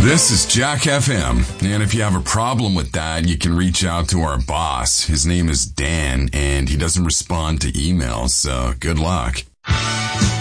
This is Jack FM, and if you have a problem with that, you can reach out to our boss. His name is Dan, and he doesn't respond to emails, so good luck.